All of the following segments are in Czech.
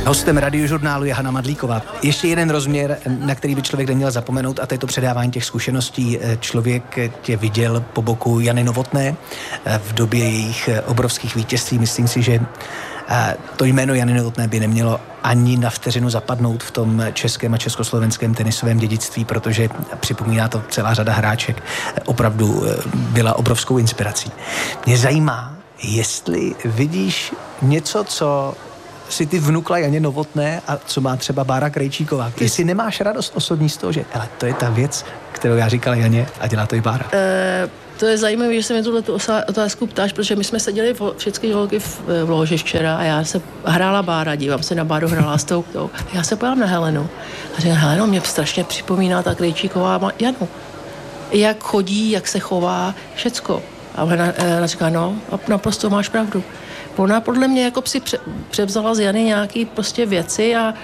Hostem Radiožurnálu je Hana Madlíková. Ještě jeden rozměr, na který by člověk neměl zapomenout, a to je to předávání těch zkušeností. Člověk tě viděl po boku Jany Novotné v době jejich obrovských vítězství. Myslím si, že to jméno Jany Novotné by nemělo ani na vteřinu zapadnout v tom českém a československém tenisovém dědictví, protože připomíná to celá řada hráček. Opravdu byla obrovskou inspirací. Mě zajímá, jestli vidíš něco, co si ty vnukla Janě Novotné a co má třeba Bára Krejčíková. Jestli nemáš radost osobní z toho, že hele, to je ta věc, kterou já říkala Janě a dělá to i Bára. To je zajímavé, že se mi tuhle otázku ptáš, protože my jsme seděli všechny holky v loži včera a já se hrála Bára, dívám se na Báru, hrála s tou. Já se podívám na Helenu a říkám, Heleno, mě strašně připomíná ta Krejčíková Janu. Jak chodí, jak se chová, všecko. A ona říká, no, naprosto máš pravdu. Ona podle mě jako si převzala z Jany nějaký prostě věci a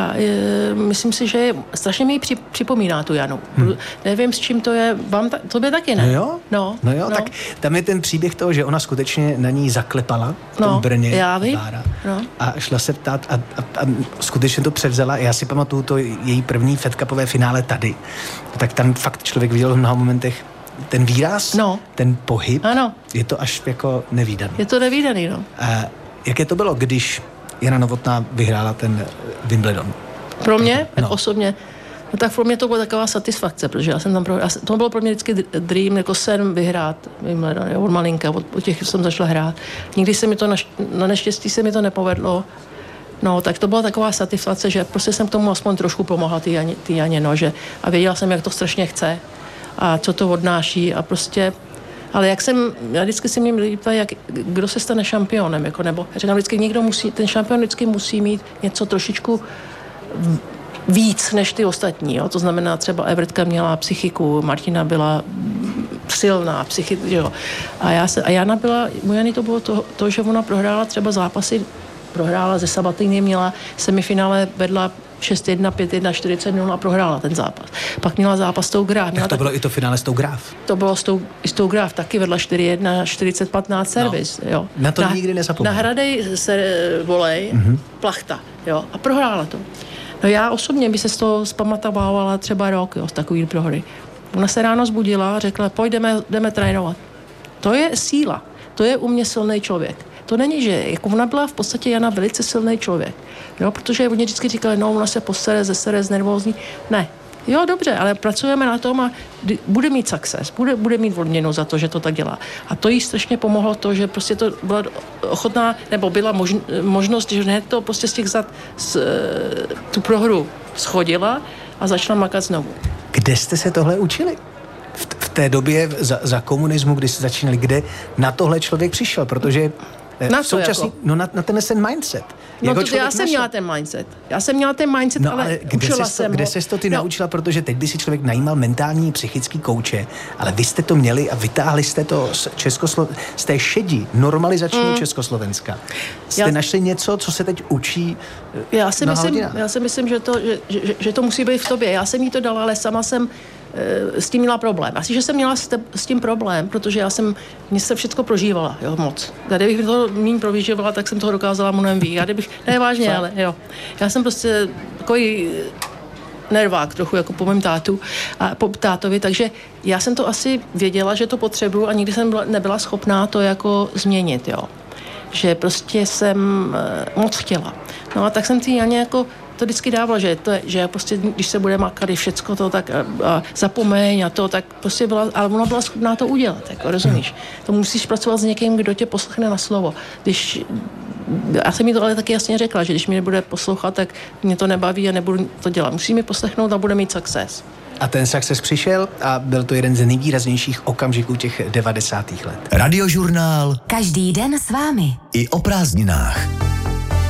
myslím si, že strašně mi připomíná tu Janu. Nevím, s čím to je. Tobě taky ne? No jo, tak tam je ten příběh toho, že ona skutečně na ní zaklepala v tom Brně. Já vím. A šla se ptát a skutečně to převzala. Já si pamatuju to její první Fed Cupové finále tady. Tak tam fakt člověk viděl v mnoha momentech ten výraz, ten pohyb, ano. Je to až jako nevídaný. Je to nevídaný, no. Jaké to bylo, když Jana Novotná vyhrála ten Wimbledon? Pro mě, osobně, no tak pro mě to byla taková satisfakce, protože já jsem tam to bylo pro mě vždycky dream, jako sen vyhrát Wimbledon, od malinka, od těch jsem začala hrát. Nikdy se mi to, na neštěstí se mi to nepovedlo. No, tak to byla taková satisfakce, že prostě jsem k tomu aspoň trošku pomohla ty Janě, a věděla jsem, jak to strašně chce a co to odnáší a prostě, ale já vždycky si mě lidi ptají, kdo se stane šampionem, jako, nebo říkám vždycky, ten šampion vždycky musí mít něco trošičku víc než ty ostatní, jo? To znamená třeba Evertka měla psychiku, Martina byla silná psychika, jo. A Jana byla, u Jany to bylo to, že ona prohrála třeba zápasy, prohrála ze Sabatiny, měla semifinále, vedla 6-1, 5-1, 40-0 a prohrála ten zápas. Pak měla zápas s tou Graf. Tak to bylo i to finále s tou Graf. To bylo s tou Graf, taky vedla 4-1, 40-15 servis. Jo. Na to nikdy nezapomněla. Na Hradej se volej, plachta, jo, a prohrála to. No já osobně by se z toho zpamatovávala třeba rok, jo, z takový prohry. Ona se ráno zbudila a řekla, jdeme trénovat. To je síla, to je u mě silný člověk. To není, že jako ona byla v podstatě Jana velice silný člověk. Jo, protože oni vždycky říkali, no, ona se posere, zesere, znervózní. Ne. Jo, dobře, ale pracujeme na tom a bude mít success, bude mít odměnu za to, že to tak dělá. A to jí strašně pomohlo to, že prostě to byla ochotná, nebo byla možnost, že hned to prostě z těch tu prohru schodila a začala makat znovu. Kde jste se tohle učili? V té době za komunismu, kdy jste začínali, kde na tohle člověk přišel, protože na současný, jako? No na ten mindset. No to já jsem měla ten mindset. No, ale učila jsem kde ses to ty naučila, protože teď by si člověk najímal mentální, psychický kouče, ale vy jste to měli a vytáhli jste to z té šedi normalizačního Československa. Jste našli něco, co se teď učí já si myslím, že to musí být v tobě. Já jsem jí to dala, ale sama jsem s tím měla problém. Asi, že jsem měla s tím problém, protože mě se všechno prožívala, jo, moc. Kdybych to méně prožívala, tak jsem toho dokázala mnohem víc. Ne vážně, ale jo. Já jsem prostě takový nervák trochu, jako po mém tátovi, takže já jsem to asi věděla, že to potřebuju a nikdy jsem nebyla schopná to jako změnit, jo. Že prostě jsem moc chtěla. No a tak jsem ty Janě jako to vždycky dávala, že prostě, když se bude makat všecko to, tak a zapomeň a to, tak prostě ale ona byla schopná to udělat, jako, rozumíš? To musíš pracovat s někým, kdo tě poslechne na slovo. Já jsem jí to ale taky jasně řekla, že když mě nebude poslouchat, tak mě to nebaví a nebudu to dělat. Musí mi poslechnout a bude mít success. A ten success přišel a byl to jeden z nejvýraznějších okamžiků těch 90. let. Radiožurnál. Každý den s vámi. I o prázdninách.